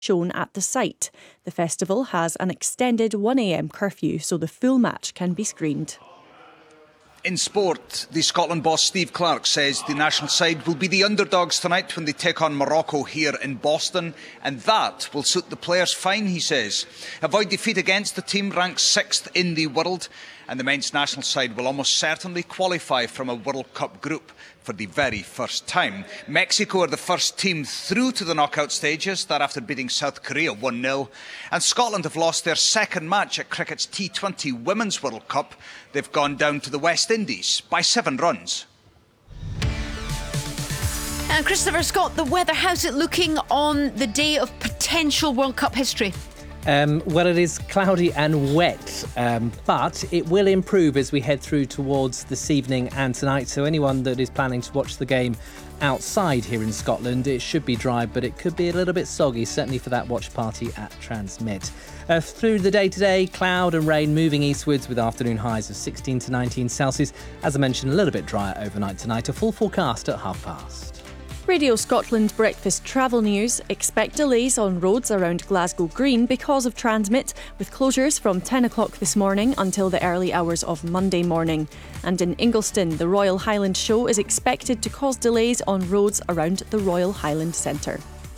shown at the site. The festival has an extended 1 a.m. curfew, so the full match can be screened. In sport, the Scotland boss Steve Clarke says the national side will be the underdogs tonight when they take on Morocco here in Boston, and that will suit the players fine, he says. Avoid defeat against the team ranked 6th in the world, and the men's national side will almost certainly qualify from a World Cup group for the very first time. Mexico are the first team through to the knockout stages, that after beating South Korea 1-0. And Scotland have lost their second match at cricket's T20 Women's World Cup. They've gone down to the West Indies by 7 runs. And Christopher Scott, the weather, how's it looking on the day of potential World Cup history? Well, it is cloudy and wet, but it will improve as we head through towards this evening and tonight. So anyone that is planning to watch the game outside here in Scotland, it should be dry, but it could be a little bit soggy, certainly for that watch party at Transmit. Through the day today, cloud and rain moving eastwards with afternoon highs of 16 to 19 Celsius. As I mentioned, a little bit drier overnight tonight. A full forecast at past. Radio Scotland breakfast travel news. Expect delays on roads around Glasgow Green because of Transmit, with closures from 10 o'clock this morning until the early hours of Monday morning. And in Ingliston, the Royal Highland Show is expected to cause delays on roads around the Royal Highland Centre.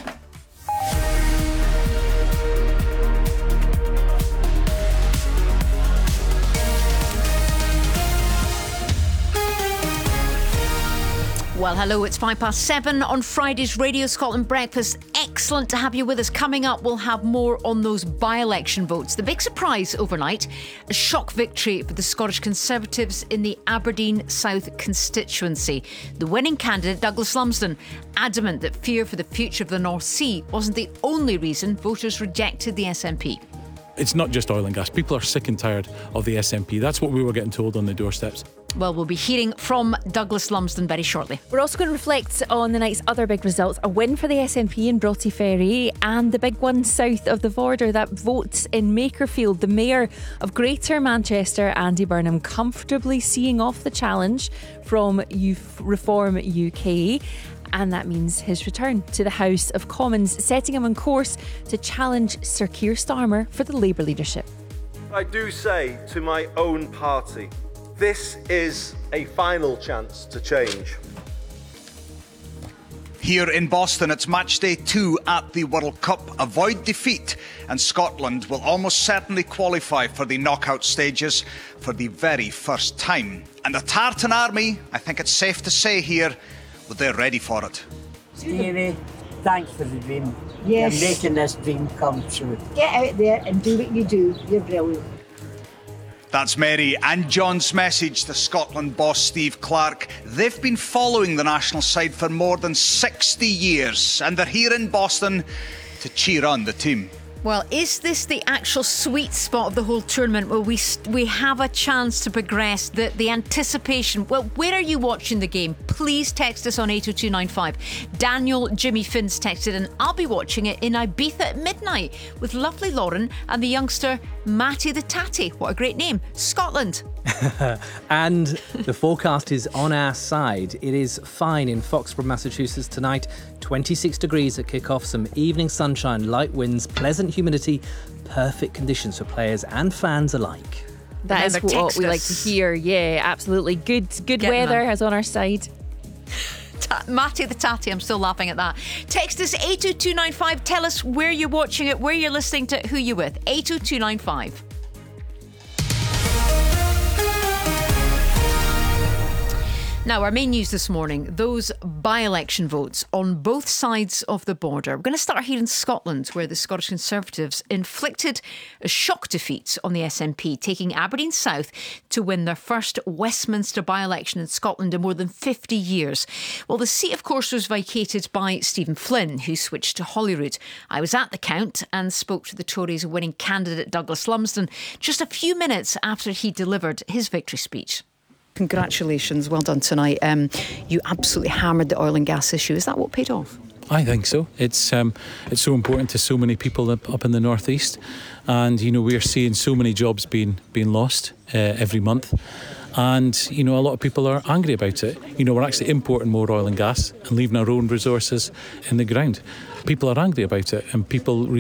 Well, hello, it's 7:05 on Friday's Radio Scotland Breakfast. Excellent to have you with us. Coming up, we'll have more on those by-election votes. The big surprise overnight, a shock victory for the Scottish Conservatives in the Aberdeen South constituency. The winning candidate, Douglas Lumsden, adamant that fear for the future of the North Sea wasn't the only reason voters rejected the SNP. It's not just oil and gas. People are sick and tired of the SNP. That's what we were getting told on the doorsteps. Well, we'll be hearing from Douglas Lumsden very shortly. We're also going to reflect on the night's other big results. A win for the SNP in Broughty Ferry, and the big one south of the border, that vote in Makerfield. The Mayor of Greater Manchester, Andy Burnham, comfortably seeing off the challenge from Reform UK. And that means his return to the House of Commons, setting him on course to challenge Sir Keir Starmer for the Labour leadership. I do say to my own party, this is a final chance to change. Here in Boston, it's match day 2 at the World Cup. Avoid defeat, and Scotland will almost certainly qualify for the knockout stages for the very first time. And the Tartan Army, I think it's safe to say here, well, they're ready for it. Stevie, thanks for the dream. Yes. You're making this dream come true. Get out there and do what you do. You're brilliant. That's Mary and John's message to Scotland boss Steve Clarke. They've been following the national side for more than 60 years, and they're here in Boston to cheer on the team. Well, is this the actual sweet spot of the whole tournament where we have a chance to progress, the anticipation? Well, where are you watching the game? Please text us on 80295. Daniel Jimmy Finn's texted, and I'll be watching it in Ibiza at midnight with lovely Lauren and the youngster Matty the Tatty. What a great name. Scotland. And the forecast is on our side. It is fine in Foxborough, Massachusetts tonight. 26 degrees at kick-off, some evening sunshine, light winds, pleasant humidity, perfect conditions for players and fans alike. That is what we like to hear. Yeah, absolutely. Good weather is on our side. Matty the Tatty, I'm still laughing at that. Text us 80295. Tell us where you're watching it, where you're listening to, who you're with. 80295. Now, our main news this morning, those by-election votes on both sides of the border. We're going to start here in Scotland, where the Scottish Conservatives inflicted a shock defeat on the SNP, taking Aberdeen South to win their first Westminster by-election in Scotland in more than 50 years. Well, the seat, of course, was vacated by Stephen Flynn, who switched to Holyrood. I was at the count and spoke to the Tories' winning candidate, Douglas Lumsden, just a few minutes after he delivered his victory speech. Congratulations, well done tonight. You absolutely hammered the oil and gas issue. Is that what paid off? I think so. It's so important to so many people up in the northeast, and we're seeing so many jobs being lost every month, and a lot of people are angry about it. We're actually importing more oil and gas and leaving our own resources in the ground. People are angry about it, and people